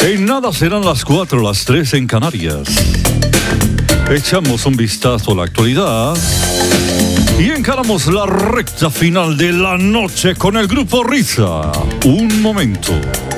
En nada serán las 4, las 3 en Canarias. Echamos un vistazo a la actualidad y encaramos la recta final de la noche con el Grupo Risa. Un momento.